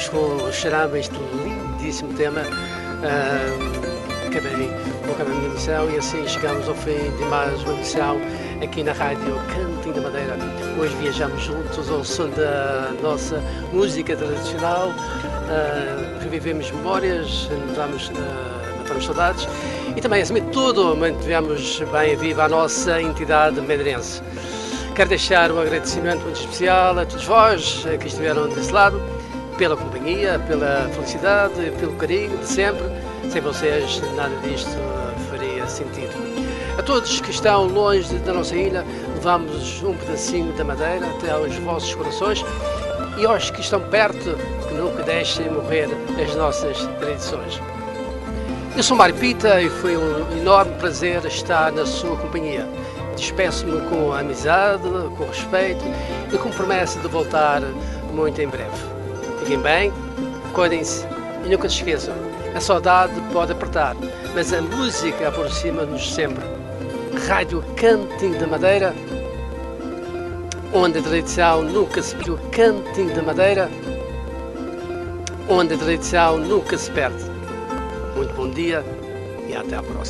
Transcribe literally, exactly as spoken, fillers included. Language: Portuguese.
Começamos com o Xaramba, este lindíssimo tema. Uh, acabei, vou acabar a minha missão e assim chegamos ao fim de mais uma missão aqui na Rádio Cantinho da Madeira. Hoje viajamos juntos ao som da nossa música tradicional, uh, revivemos memórias, matamos, uh, matamos saudades e também, acima de tudo, mantivemos bem viva a nossa entidade madeirense. Quero deixar um agradecimento muito especial a todos vós que estiveram desse lado, pela companhia, pela felicidade, pelo carinho de sempre. Sem vocês nada disto faria sentido. A todos que estão longe da nossa ilha, levamos um pedacinho da madeira até aos vossos corações, e aos que estão perto, que nunca deixem morrer as nossas tradições. Eu sou Mário Pita e foi um enorme prazer estar na sua companhia. Despeço-me com amizade, com respeito e com promessa de voltar muito em breve. Fiquem bem, cuidem-se e nunca se esqueçam, a saudade pode apertar, mas a música aproxima-nos sempre. Rádio Cantinho da Madeira, onde a tradição nunca se perde. Cantinho da Madeira, onde a tradição nunca se perde. Muito bom dia e até à próxima.